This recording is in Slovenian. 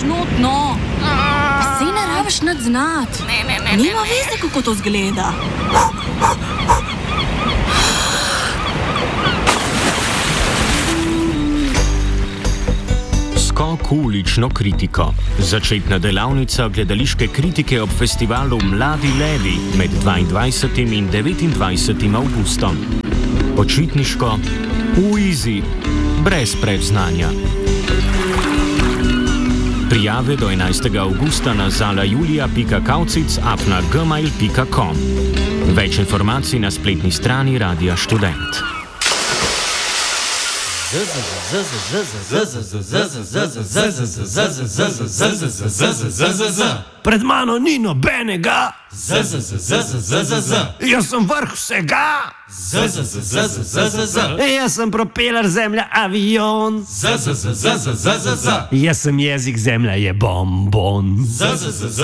smutno. Saj ne rabiš nič znati. Nima veze, kako to zgleda. Skok v ulično kritiko. Začetna delavnica gledališke kritike ob festivalu Mladi levi med 22. in 29. avgustom. Počitniško, v izi, brez predznanja. Prijave do 11. avgusta na zalajulia.kaucic@gmail.com. Več informacij na spletni strani Radia Študent. Pred mano ni nobenega. Jaz sem vrh vsega. Jaz sem propeler, zemlja, avion. Jaz sem jezik, zemlja je bonbon.